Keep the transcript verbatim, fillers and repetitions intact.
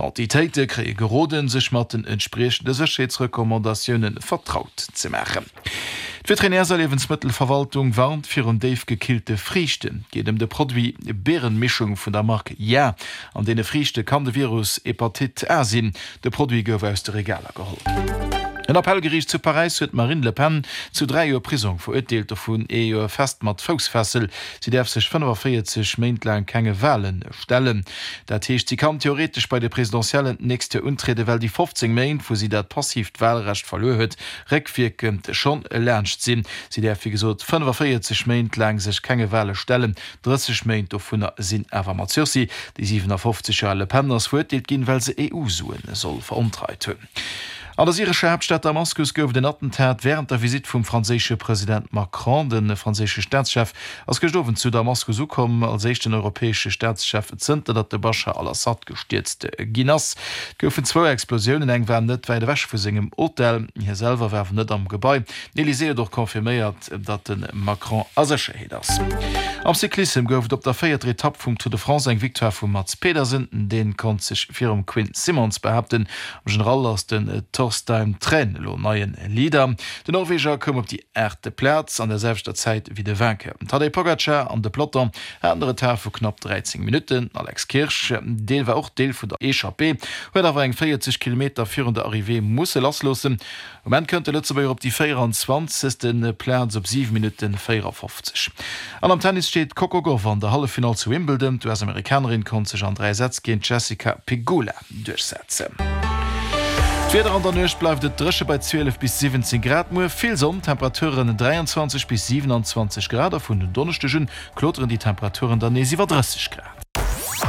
Entitéite kree geroden sech mat den entsprechende Sicherheitsrekommandationen vertraut ze machen. Die Veterinärlebensmittelverwaltung warnt fir un Dave gekillte Frichten, geht dem de Produkt Beerenmischung vun der Marke Ja. An dene Frichte kann de Virus Hepatit A sinn, de Produkt gouf aus de Regaler geholt. Ein Appellgericht zu Paris huet Marine Le Pen zu drei Joer Prison verurteilt vun e Joer fest mat Volksfessel. Sie derf sech fünfundvierzig Meint lang keine Wahlen stellen. Dat heescht, sie kann theoretisch bei der präsidentiellen nächste Untrede, weil die fünfzehn Meint, wo sie dat passiv Wahlrecht verloren huet, rückwirkend schon erlernt sinn. Sie derf wie gesot fünfundvierzig Meint lang sech keine Wahlen stellen. dreißig Meint vun sinn awer mat Zürsi, die siebenundfünfzig Jahre Le Penners verurteilt gin, weil se E U-Suen soll veruntreut hunn. An der syrische Hauptstadt Damaskus gouf den Attentat während der Visit vom französische Präsident Macron, den französische Staatschef, als gestofen zu Damaskus kommen als echten europäische Staatschef Zter, dat de Bashar al-Assad gestürzte Ginas goufen zwei Explosionen eng waren net weide wäsch vu segem Hotel hier selber werfen net am Gebäi. L'Elysée doch konfirmiert, dat den Macron asscheheet ass. Am Cyklism gouft op der feiert Etappe vum Tour de France eng Victoire vu Mats Pedersen, den kon sich firm Quint Simmons behaupten, am General aus den Torstein Tren lo neien Lieder. Den Norweger kom op die Äte Platz an derselter Zeit wie de Wenke. Tadej Pogacar an de Plotter andere Tag vu knapp dreizehn Minuten. Alex Kirsch, Deel war auch Deel vu der E Ch P, huet awer eng vierzig Kilometer führen der Arrivé musssse lasslosen. Man könnte Lützeburg op die vierundzwanzigsten Platz op sieben Minuten vierundfünfzig. An am Tennis steht Coco Gauff an der Hallefinal zu Wimbledon. Du als Amerikanerin kon sech an drei Sätze gegen Jessica Pegula durchsetzen. Weder an der Nøch bleibt et Dresche bei zwölf bis siebzehn Grad Mu viel Sonn, Temperaturen dreiundzwanzig bis siebenundzwanzig Grad, vun den Donnerstegen kloteren die Temperaturen dann dreißig Grad.